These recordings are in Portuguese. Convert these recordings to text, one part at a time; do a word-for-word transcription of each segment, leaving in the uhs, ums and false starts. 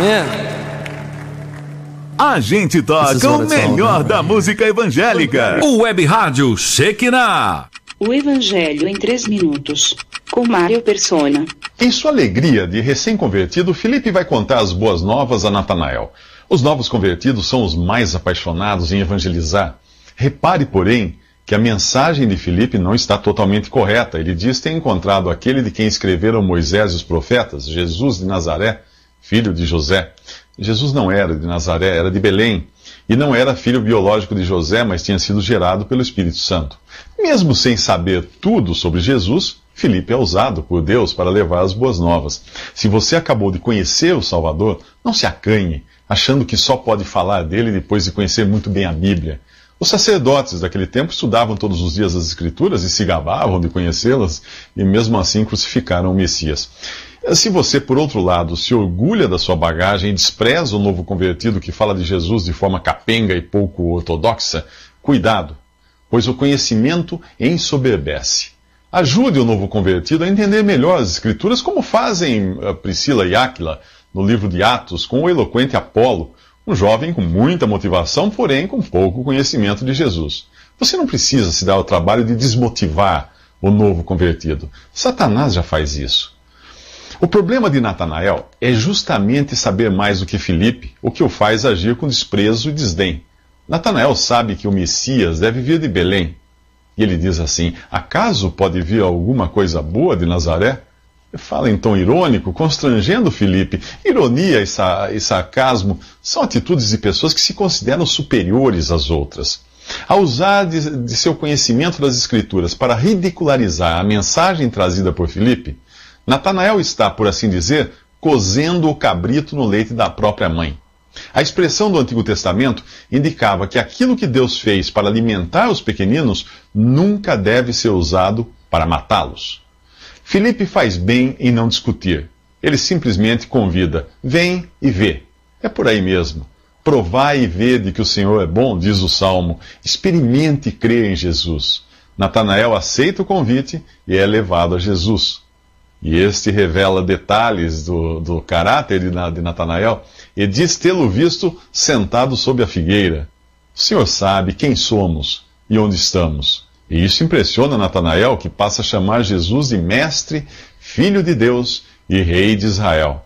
man. A gente toca o melhor da música evangélica. O Web Rádio Shekinah. O Evangelho em três minutos, com Mário Persona. Em sua alegria de recém-convertido, Filipe vai contar as boas novas a Natanael. Os novos convertidos são os mais apaixonados em evangelizar. Repare, porém, que a mensagem de Filipe não está totalmente correta. Ele diz ter encontrado aquele de quem escreveram Moisés e os profetas, Jesus de Nazaré, filho de José. Jesus não era de Nazaré, era de Belém. E não era filho biológico de José, mas tinha sido gerado pelo Espírito Santo. Mesmo sem saber tudo sobre Jesus, Filipe é usado por Deus para levar as boas novas. Se você acabou de conhecer o Salvador, não se acanhe, achando que só pode falar dele depois de conhecer muito bem a Bíblia. Os sacerdotes daquele tempo estudavam todos os dias as Escrituras e se gabavam de conhecê-las, e mesmo assim crucificaram o Messias. Se você, por outro lado, se orgulha da sua bagagem e despreza o novo convertido que fala de Jesus de forma capenga e pouco ortodoxa, cuidado, pois o conhecimento ensoberbece. Ajude o novo convertido a entender melhor as Escrituras, como fazem Priscila e Áquila no livro de Atos com o eloquente Apolo, um jovem com muita motivação, porém com pouco conhecimento de Jesus. Você não precisa se dar o trabalho de desmotivar o novo convertido. Satanás já faz isso. O problema de Natanael é justamente saber mais do que Filipe, o que o faz agir com desprezo e desdém. Natanael sabe que o Messias deve vir de Belém. E ele diz assim: acaso pode vir alguma coisa boa de Nazaré? Fala em tom irônico, constrangendo Filipe. Ironia e, sa- e sarcasmo são atitudes de pessoas que se consideram superiores às outras. Ao usar de, de seu conhecimento das Escrituras para ridicularizar a mensagem trazida por Filipe, Natanael está, por assim dizer, cozendo o cabrito no leite da própria mãe. A expressão do Antigo Testamento indicava que aquilo que Deus fez para alimentar os pequeninos nunca deve ser usado para matá-los. Filipe faz bem em não discutir. Ele simplesmente convida: vem e vê. É por aí mesmo. Provai e vede que o Senhor é bom, diz o Salmo. Experimente e crê em Jesus. Natanael aceita o convite e é levado a Jesus. E este revela detalhes do, do caráter de, de Natanael e diz tê-lo visto sentado sob a figueira. O Senhor sabe quem somos e onde estamos. E isso impressiona Natanael, que passa a chamar Jesus de Mestre, Filho de Deus e Rei de Israel.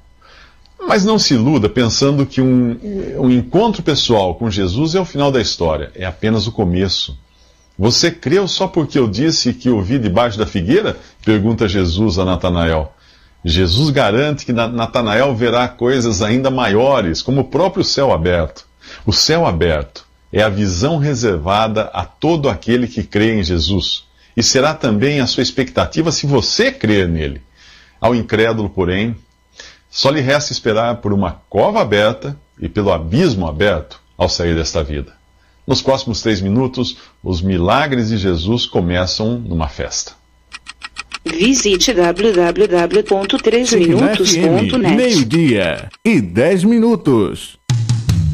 Mas não se iluda pensando que um, um encontro pessoal com Jesus é o final da história. É apenas o começo. Você creu só porque eu disse que o vi debaixo da figueira? Pergunta Jesus a Natanael. Jesus garante que Natanael verá coisas ainda maiores, como o próprio céu aberto. O céu aberto é a visão reservada a todo aquele que crê em Jesus. E será também a sua expectativa se você crer nele. Ao incrédulo, porém, só lhe resta esperar por uma cova aberta e pelo abismo aberto ao sair desta vida. Nos próximos três minutos, os milagres de Jesus começam numa festa. Visite w w w ponto três minutos ponto net. Meio-dia e dez minutos.